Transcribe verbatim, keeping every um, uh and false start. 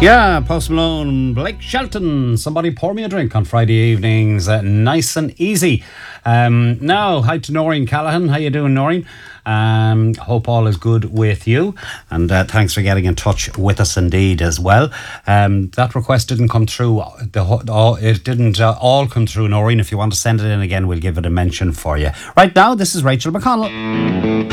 Yeah, Post Malone, Blake Shelton. Somebody pour me a drink on Friday evenings. Uh, nice and easy. Um, now, hi to Noreen Callahan. How you doing, Noreen? Um, hope all is good with you. And uh, thanks for getting in touch with us indeed as well. Um, that request didn't come through. The, oh, it didn't uh, all come through, Noreen. If you want to send it in again, we'll give it a mention for you. Right now, this is Rachel McConnell.